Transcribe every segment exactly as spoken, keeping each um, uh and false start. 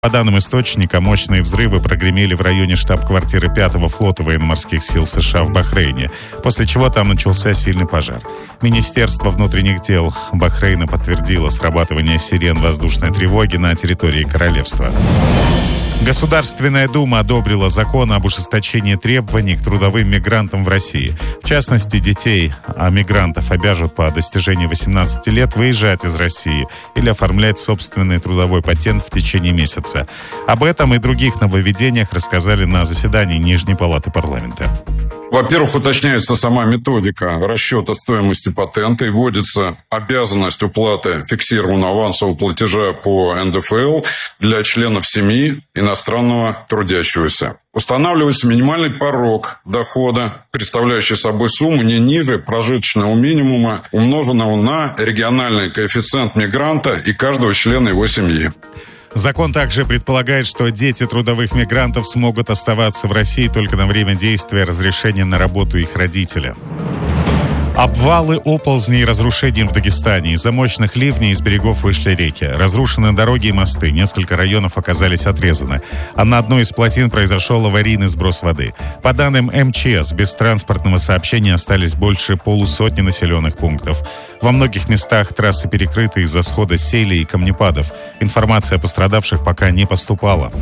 По данным источника, мощные взрывы прогремели в районе штаб-квартиры пятого флота военно-морских сил США в Бахрейне, после чего там начался сильный пожар. Министерство внутренних дел Бахрейна подтвердило срабатывание сирен воздушной тревоги на территории королевства. Государственная Дума одобрила закон об ужесточении требований к трудовым мигрантам в России. В частности, детей а мигрантов обяжут по достижении восемнадцати лет выезжать из России или оформлять собственный трудовой патент в течение месяца. Об этом и других нововведениях рассказали на заседании Нижней палаты парламента. Во-первых, уточняется сама методика расчета стоимости патента и вводится обязанность уплаты фиксированного авансового платежа по эн дэ эф эл для членов семьи иностранного трудящегося. Устанавливается минимальный порог дохода, представляющий собой сумму не ниже прожиточного минимума, умноженного на региональный коэффициент мигранта и каждого члена его семьи. Закон также предполагает, что дети трудовых мигрантов смогут оставаться в России только на время действия разрешения на работу их родителя. Обвалы, оползни и разрушения в Дагестане. Из-за мощных ливней из берегов вышли реки. Разрушены дороги и мосты. Несколько районов оказались отрезаны. А на одной из плотин произошел аварийный сброс воды. По данным эм че эс, без транспортного сообщения остались больше полусотни населенных пунктов. Во многих местах трассы перекрыты из-за схода селей и камнепадов. Информация о пострадавших пока не поступала.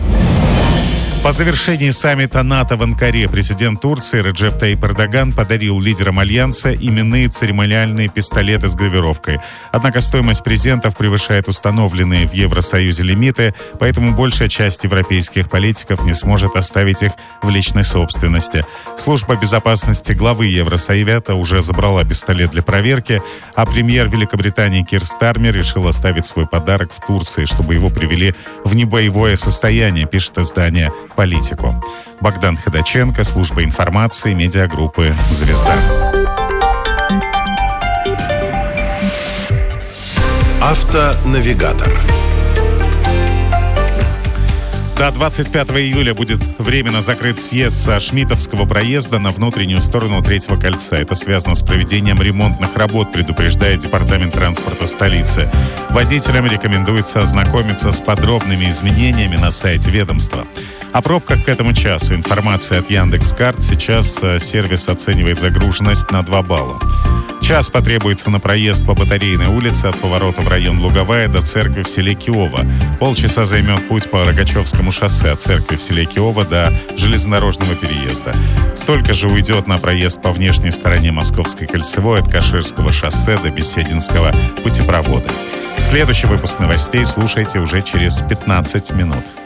По завершении саммита НАТО в Анкаре президент Турции Реджеп Тайип Эрдоган подарил лидерам Альянса именные церемониальные пистолеты с гравировкой. Однако стоимость презентов превышает установленные в Евросоюзе лимиты, поэтому большая часть европейских политиков не сможет оставить их в личной собственности. Служба безопасности главы Евросовета уже забрала пистолет для проверки, а премьер Великобритании Кир Стармер решил оставить свой подарок в Турции, чтобы его привели в небоевое состояние, пишет издание «Политику». Богдан Ходаченко, служба информации, медиагруппы «Звезда». Автонавигатор. До двадцать пятого июля будет временно закрыт съезд со Шмидтовского проезда на внутреннюю сторону Третьего кольца. Это связано с проведением ремонтных работ, предупреждает Департамент транспорта столицы. Водителям рекомендуется ознакомиться с подробными изменениями на сайте ведомства. О пробках к этому часу. Информация от Яндекс.Карт. Сейчас сервис оценивает загруженность на два балла. Час потребуется на проезд по Батарейной улице от поворота в район Луговая до церкви в селе Киово. Полчаса займет путь по Рогачевскому шоссе от церкви в селе Киово до железнодорожного переезда. Столько же уйдет на проезд по внешней стороне Московской кольцевой от Каширского шоссе до Бесединского путепровода. Следующий выпуск новостей слушайте уже через пятнадцать минут.